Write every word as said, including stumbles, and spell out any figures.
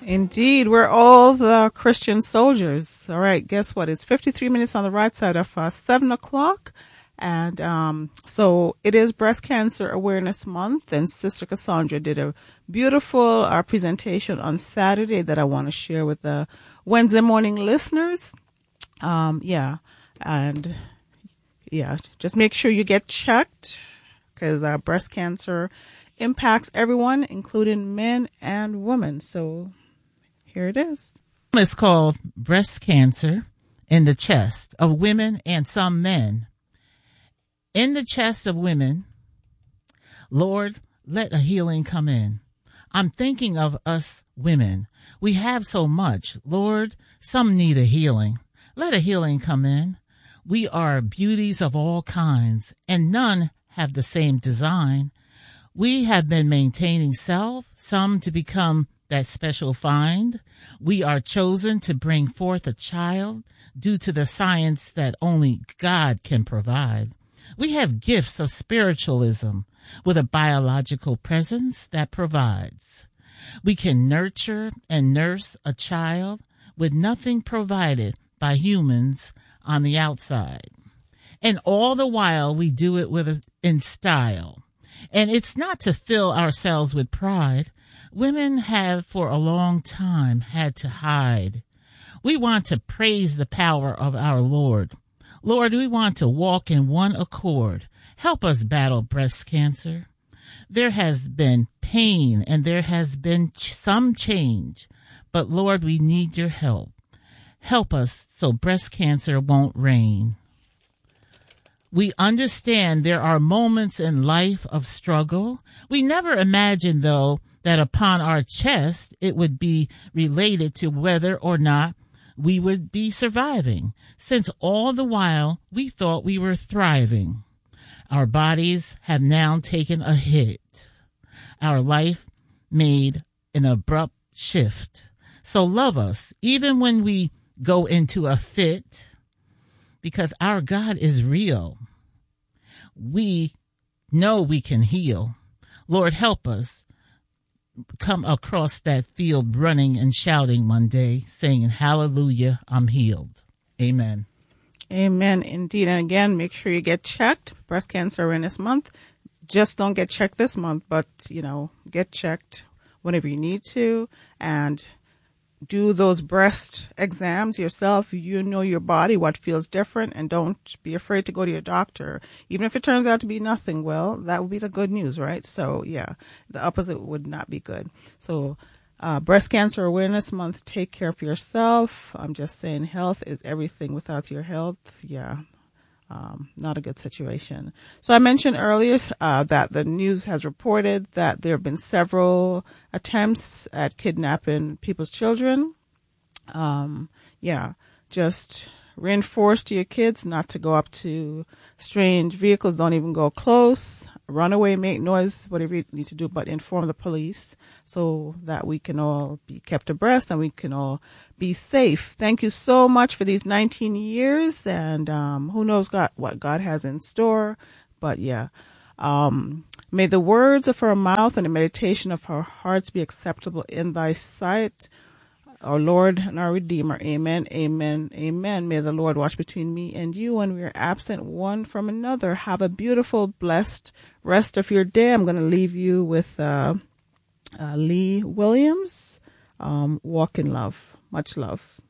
Indeed, we're all the Christian soldiers. All right, guess what? It's fifty-three minutes on the right side of uh, seven o'clock. And um, so it is Breast Cancer Awareness Month, and Sister Cassandra did a beautiful uh, presentation on Saturday that I want to share with the Wednesday morning listeners. Um, yeah, and yeah, just make sure you get checked because uh, breast cancer impacts everyone, including men and women. So here it is. It's called Breast Cancer in the Chest of Women and Some Men. In the chest of women, Lord, let a healing come in. I'm thinking of us women. We have so much. Lord, some need a healing. Let a healing come in. We are beauties of all kinds, and none have the same design. We have been maintaining self, some to become that special find. We are chosen to bring forth a child due to the science that only God can provide. We have gifts of spiritualism with a biological presence that provides. We can nurture and nurse a child with nothing provided by humans on the outside. And all the while we do it with a, in style. And it's not to fill ourselves with pride. Women have for a long time had to hide. We want to praise the power of our Lord. Lord, we want to walk in one accord. Help us battle breast cancer. There has been pain and there has been ch- some change, but Lord, we need your help. Help us so breast cancer won't reign. We understand there are moments in life of struggle. We never imagined, though, that upon our chest it would be related to whether or not we would be surviving, since all the while we thought we were thriving. Our bodies have now taken a hit. Our life made an abrupt shift. So love us, even when we go into a fit, because our God is real. We know we can heal. Lord, help us come across that field running and shouting one day, saying, hallelujah, I'm healed. Amen. Amen, indeed. And again, make sure you get checked. Breast Cancer Awareness Month. Just don't get checked this month, but, you know, get checked whenever you need to. And do those breast exams yourself. You know your body, what feels different, and don't be afraid to go to your doctor. Even if it turns out to be nothing, well, that would be the good news, right? So, yeah, the opposite would not be good. So, uh, Breast Cancer Awareness Month, take care of yourself. I'm just saying health is everything. Without your health, yeah, um, not a good situation. So I mentioned earlier uh, that the news has reported that there have been several attempts at kidnapping people's children. Um, yeah, just reinforce to your kids not to go up to strange vehicles. Don't even go close. Run away, make noise, whatever you need to do, but inform the police so that we can all be kept abreast and we can all be safe. Thank you so much for these nineteen years, and um, who knows God, what God has in store. But yeah, um, may the words of her mouth and the meditation of her hearts be acceptable in thy sight, our Lord and our Redeemer. Amen, amen, amen. May the Lord watch between me and you when we are absent one from another. Have a beautiful, blessed rest of your day. I'm going to leave you with uh, uh, Lee Williams, um, Walk in Love. Much love.